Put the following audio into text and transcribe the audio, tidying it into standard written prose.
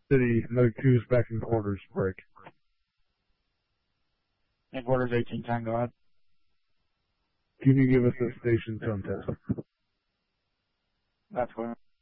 City, no Goose back in quarters, break. In quarters 1810, go ahead. Can you give us a station tone test? That's clear.